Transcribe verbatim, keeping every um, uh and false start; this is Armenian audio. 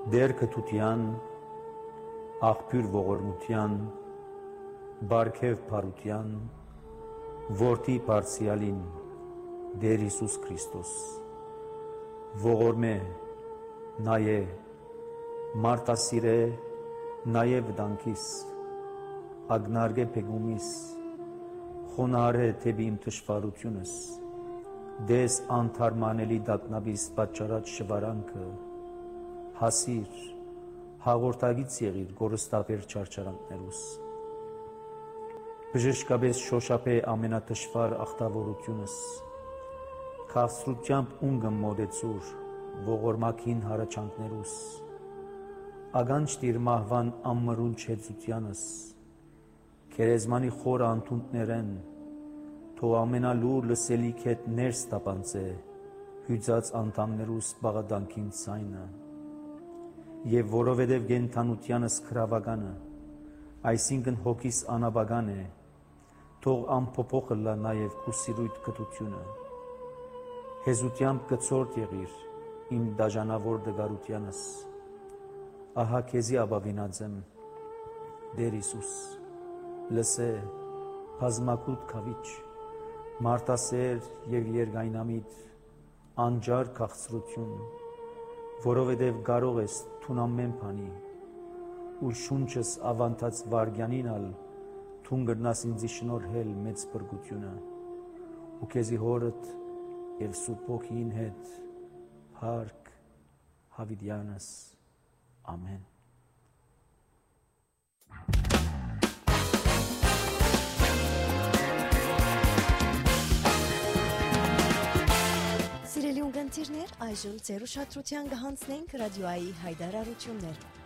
Դեր քթության, աղբյուր ողորմության, բարգև փարության, որդի բարձրյալին, Դեր Հիսուս Քրիստոս, ողորմե, նայե, մարտասիրե, նայե վտանգիս, ագնարգե փեգումիս, խոնարհե թեպի իմ թշվառությունս, դես անթարմանելի դակնաբիս պատճառած շվարանքը, հասիր, հաղորդագից եղիր գորստաբեր չարչարանքներուս, բժշկապես շոշափե ամենատշվար ախտավորությունս, քաղցրությամբ ունգը մոտեցուր, ողորմակին հարաճանքներուս, ագանջ տիր մահվան ամմրուն չեցությանս, քերեզմանի խորը անթունտներեն, թող ամենալուր լսելիք հետ ներս տապանցե, հյուծած անդամներուս բաղադանքին ցայնը, եւ որովհետեւ գենթանությանս քրավականը, այսինքն հոգիս անաբական է, թող ամփոփոխը լա նաեւ քու սիրույթ կտությունը, հեզությամբ կցորդ եղիր իմ դաժանավոր դգարությանս, ահա քեզի ապավինած եմ, Դեր Հիսուս, լսե, բազմակուտ քավիչ, մարտասեր եւ երգայնամիտ, անջար քաղցրություն, որովհետեւ կարող ես թուն ամեն բանի, ու շունչս ավանդած վարգյանին ալ թուն գրնաս ինձի շնորհել մեծ բրգությունը, ու քեզի հորդ եւ Սուրբ Հոգին հետ, փառք հավիտյանս, ամեն։ Սիրելի ունգընտիրներ, այժմ ձեր ուշադրության կհանձնենք ռադիոյի հայտարարություններ։